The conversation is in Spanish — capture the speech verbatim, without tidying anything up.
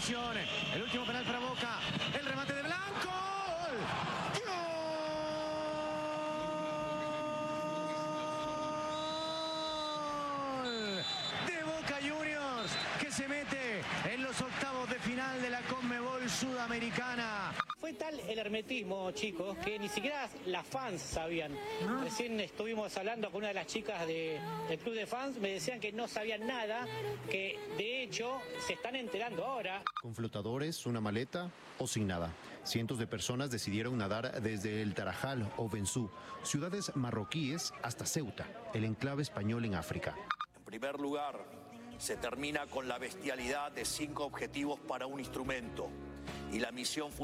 definición. El último penal para Boca. El remate de Blanco. ¡Gol! De Boca Juniors, que se mete en los octavos de final de la Conmebol Sudamericana. Fue tal el hermetismo, chicos, que ni siquiera las fans sabían. ¿No? Recién estuvimos hablando con una de las chicas de, del club de fans, me decían que no sabían nada, que de hecho se están enterando ahora. Con flotadores, una maleta o sin nada. Cientos de personas decidieron nadar desde el Tarajal o Benzú, ciudades marroquíes, hasta Ceuta, el enclave español en África. En primer lugar, se termina con la bestialidad de cinco objetivos para un instrumento y la misión